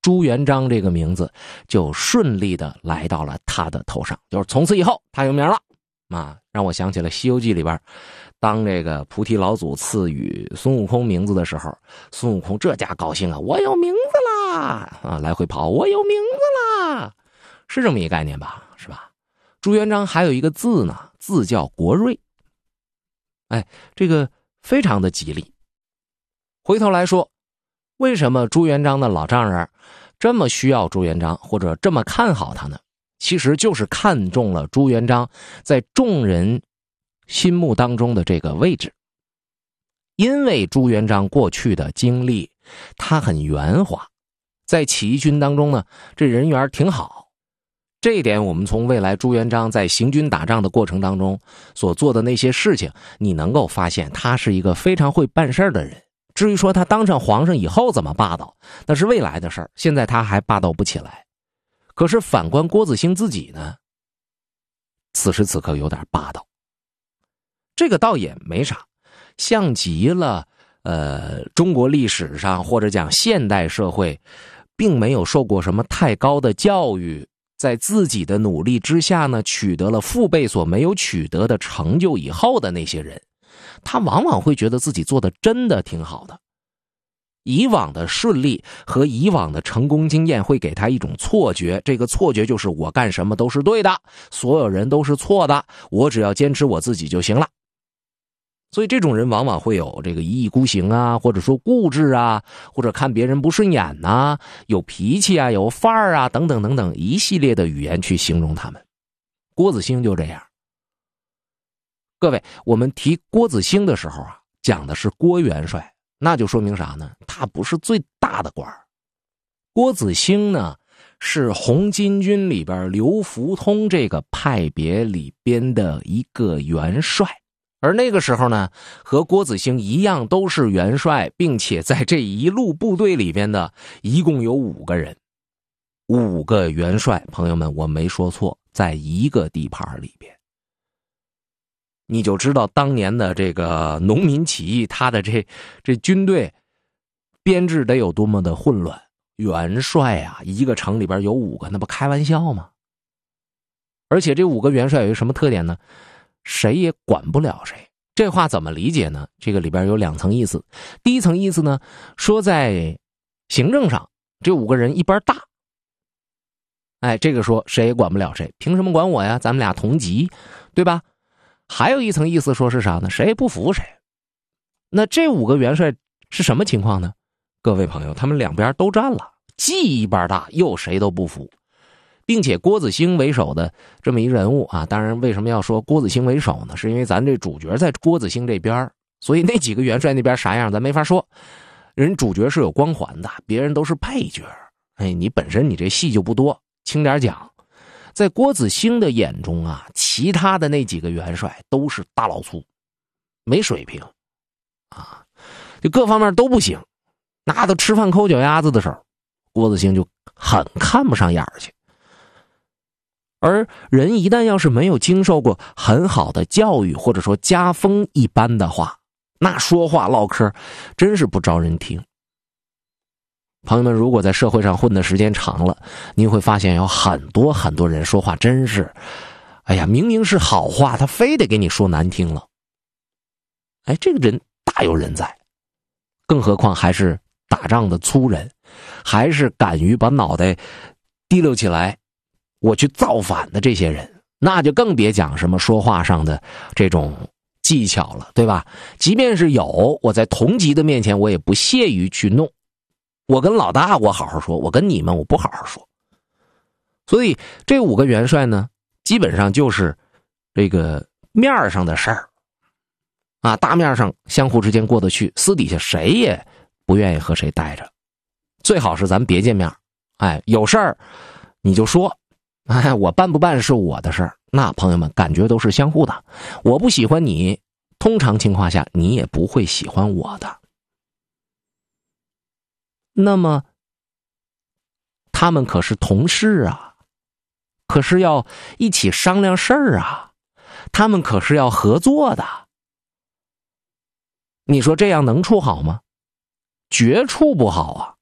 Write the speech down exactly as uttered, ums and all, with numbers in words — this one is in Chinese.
朱元璋这个名字就顺利的来到了他的头上，就是从此以后他有名了啊，让我想起了《西游记》里边，当这个菩提老祖赐予孙悟空名字的时候，孙悟空这家高兴啊，我有名字啦啊，来回跑，我有名字啦，是这么一个概念吧，是吧？朱元璋还有一个字呢，字叫国瑞，哎，这个非常的吉利。回头来说，为什么朱元璋的老丈人这么需要朱元璋，或者这么看好他呢？其实就是看中了朱元璋在众人心目当中的这个位置。因为朱元璋过去的经历，他很圆滑，在起义军当中呢，这人缘挺好。这一点我们从未来朱元璋在行军打仗的过程当中所做的那些事情，你能够发现他是一个非常会办事的人。至于说他当上皇上以后怎么霸道，那是未来的事儿，现在他还霸道不起来。可是反观郭子兴自己呢，此时此刻有点霸道。这个倒也没啥，像极了呃中国历史上或者讲现代社会并没有受过什么太高的教育，在自己的努力之下呢，取得了父辈所没有取得的成就以后的那些人，他往往会觉得自己做的真的挺好的。以往的顺利和以往的成功经验会给他一种错觉，这个错觉就是我干什么都是对的，所有人都是错的，我只要坚持我自己就行了。所以这种人往往会有这个一意孤行啊，或者说固执啊，或者看别人不顺眼啊，有脾气啊，有范儿啊，等等等等一系列的语言去形容他们。郭子兴就这样。各位，我们提郭子兴的时候啊，讲的是郭元帅，那就说明啥呢？他不是最大的官。郭子兴呢，是红巾军里边刘福通这个派别里边的一个元帅。而那个时候呢，和郭子兴一样都是元帅，并且在这一路部队里边的一共有五个人。五个元帅，朋友们，我没说错，在一个地盘里边。你就知道当年的这个农民起义，他的这这军队编制得有多么的混乱。元帅啊，一个城里边有五个，那不开玩笑吗？而且这五个元帅有一个什么特点呢？谁也管不了谁。这话怎么理解呢？这个里边有两层意思。第一层意思呢，说在行政上这五个人一边大，哎，这个说谁也管不了谁，凭什么管我呀？咱们俩同级，对吧？还有一层意思说是啥呢？谁也不服谁。那这五个元帅是什么情况呢？各位朋友，他们两边都占了，既一边大，又谁都不服。并且郭子兴为首的这么一人物啊，当然为什么要说郭子兴为首呢？是因为咱这主角在郭子兴这边，所以那几个元帅那边啥样咱没法说。人主角是有光环的，别人都是配角。哎，你本身你这戏就不多，轻点讲。在郭子兴的眼中啊，其他的那几个元帅都是大老粗，没水平啊，就各方面都不行，那都吃饭抠脚丫子的时候，郭子兴就很看不上眼去。而人一旦要是没有经受过很好的教育，或者说家风一般的话，那说话唠嗑真是不招人听。朋友们，如果在社会上混的时间长了，您会发现有很多很多人说话真是，哎呀，明明是好话，他非得给你说难听了。哎，这个人大有人在，更何况还是打仗的粗人，还是敢于把脑袋提溜起来我去造反的这些人，那就更别讲什么说话上的这种技巧了，对吧？即便是有，我在同级的面前我也不屑于去弄。我跟老大我好好说，我跟你们我不好好说。所以这五个元帅呢，基本上就是这个面上的事儿啊，大面上相互之间过得去，私底下谁也不愿意和谁待着。最好是咱别见面，哎，有事儿你就说，哎，我办不办是我的事儿。那朋友们，感觉都是相互的，我不喜欢你，通常情况下你也不会喜欢我的。那么他们可是同事啊，可是要一起商量事儿啊，他们可是要合作的。你说这样能处好吗？绝处不好啊。